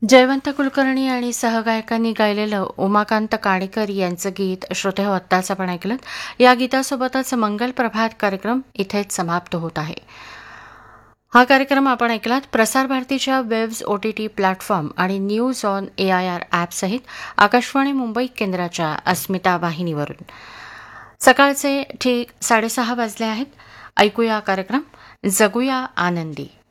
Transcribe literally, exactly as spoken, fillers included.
जयवंत कुलकर्णी आणि सहगायकांनी गायलेलं उमाकांत काणेकर यांचं गीत श्रोते हो आत्ताच आपण ऐकलं. या गीतासोबतच मंगल प्रभात कार्यक्रम इथेच समाप्त होत आहे. हा कार्यक्रम आपण ऐकलात प्रसार भारतीच्या वेब्स ओटीटी प्लॅटफॉर्म आणि news on A I R ॲपसहित Akashvani Mumbai केंद्राच्या अस्मिता वाहिनीवरून. सकाळचे ठीक साडेसहा वाजले आहेत. ऐकूया कार्यक्रम जगूया आनंदी.